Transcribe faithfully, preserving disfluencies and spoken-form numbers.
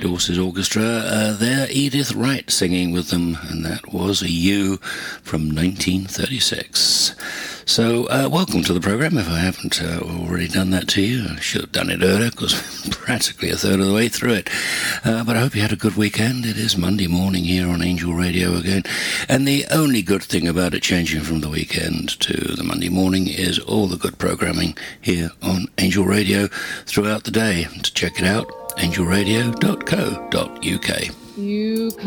Dorset Orchestra. Uh, there, Edith Wright singing with them, and that was a You from nineteen thirty-six. So, uh, welcome to the programme. If I haven't uh, already done that to you, I should have done it earlier, because we're practically a third of the way through it. Uh, but I hope you had a good weekend. It is Monday morning here on Angel Radio again. And the only good thing about it changing from the weekend to the Monday morning is all the good programming here on Angel Radio throughout the day. To check it out, angel radio dot co dot uk. You